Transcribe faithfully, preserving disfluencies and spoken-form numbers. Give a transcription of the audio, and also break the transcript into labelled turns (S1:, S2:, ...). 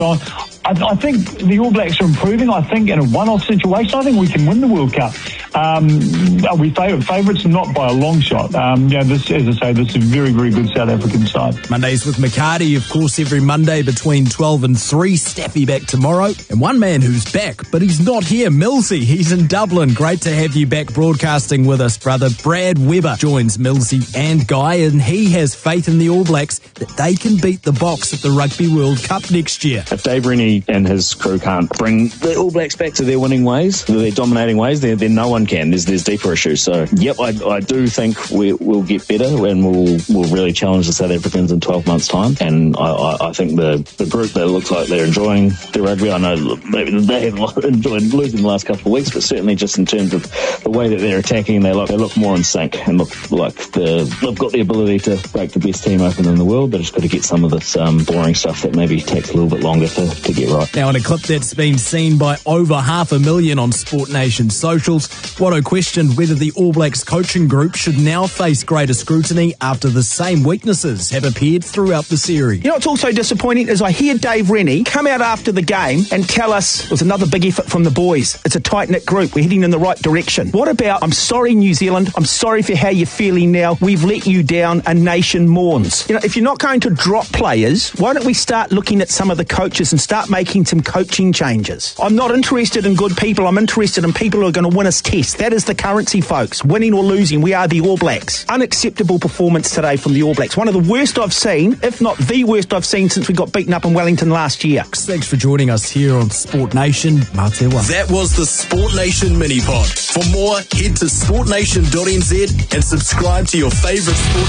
S1: I, I think the All Blacks are improving. I think in a one-off situation, I think we can win the World Cup. Um, are we favourite favourites? Not by a long shot. Um, yeah, this, as I say, this is a very, very good South African side.
S2: Mondays with McCarty, of course, every Monday between twelve and three. Staffy back tomorrow. And one man who's back, but he's not here, Millsy. He's in Dublin. Great to have you back broadcasting with us, brother. Brad Weber joins Millsy and Guy, and he has faith in the All Blacks that they can beat the Box at the Rugby World Cup next year.
S3: If Dave Rennie and his crew can't bring the All Blacks back to their winning ways, their dominating ways, then, then no one can. There's there's deeper issues. So, yep, I, I do think we, we'll get better and we'll we'll really challenge the South Africans in twelve months' time. And I, I, I think the, the group that looks like they're enjoying their rugby, I know maybe they haven't enjoyed losing the last couple of weeks, but certainly just in terms of the way that they're attacking, they look they look more in sync and look like the, they've got the ability to break the best team open in the world. They've just got to get some of this um, boring stuff that maybe takes a little bit longer to, to get right.
S2: Now, in a clip that's been seen by over half a million on Sport Nation socials, Watto questioned whether the All Blacks coaching group should now face greater scrutiny after the same weaknesses have appeared throughout the series.
S4: You know what's also disappointing is I hear Dave Rennie come out after the game and tell us it was another big effort from the boys. It's a tight-knit group. We're heading in the right direction. What about, I'm sorry, New Zealand, I'm sorry for how you're feeling now. We've let you down. A nation mourns. You know, if you're not going to drop players, why don't we start looking at some of the coaches and start making some coaching changes? I'm not interested in good people. I'm interested in people who are going to win us tests. That is the currency, folks. Winning or losing, we are the All Blacks. Unacceptable performance today from the All Blacks. One of the worst I've seen, if not the worst I've seen since we got beaten up in Wellington last year.
S2: Thanks for joining us here on Sport Nation. Mā te wā.
S5: That was the Sport Nation mini pod. For more, head to sport nation dot n z and subscribe to your favourite sport